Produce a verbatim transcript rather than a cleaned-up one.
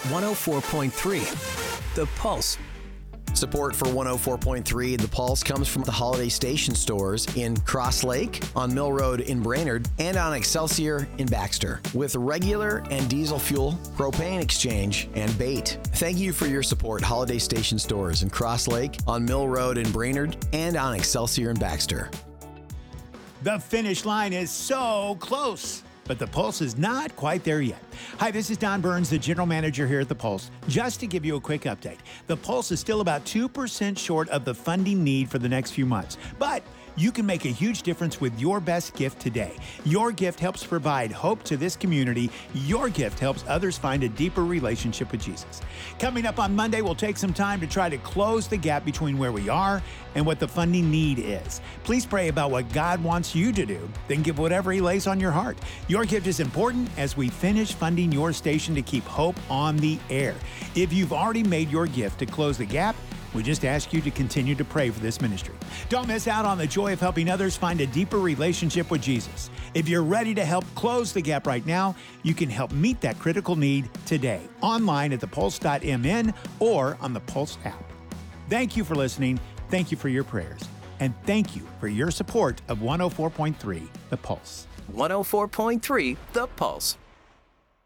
one oh four point three, The Pulse. Support for one oh four point three The Pulse comes from the Holiday Station stores in Cross Lake, on Mill Road in Brainerd, and on Excelsior in Baxter, with regular and diesel fuel, propane exchange, and bait. Thank you for your support, Holiday Station stores in Cross Lake, on Mill Road in Brainerd, and on Excelsior in Baxter. The finish line is so close, but the Pulse is not quite there yet. Hi, this is Don Burns, the general manager here at the Pulse. Just to give you a quick update, the Pulse is still about two percent short of the funding need for the next few months, but you can make a huge difference with your best gift today. Your gift helps provide hope to this community. Your gift helps others find a deeper relationship with Jesus. Coming up on Monday, we'll take some time to try to close the gap between where we are and what the funding need is. Please pray about what God wants you to do, then give whatever He lays on your heart. Your gift is important as we finish funding your station to keep hope on the air. If you've already made your gift to close the gap, we just ask you to continue to pray for this ministry. Don't miss out on the joy of helping others find a deeper relationship with Jesus. If you're ready to help close the gap right now, you can help meet that critical need today, online at the pulse dot m n or on the Pulse app. Thank you for listening. Thank you for your prayers. And thank you for your support of one oh four point three The Pulse. one oh four point three The Pulse.